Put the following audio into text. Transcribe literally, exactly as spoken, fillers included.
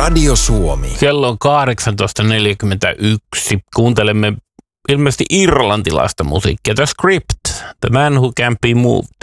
Radio Suomi. Kello on kahdeksantoista neljäkymmentäyksi. Kuuntelemme ilmeisesti irlantilaista musiikkia. The Script, The Man Who Can't Be Moved.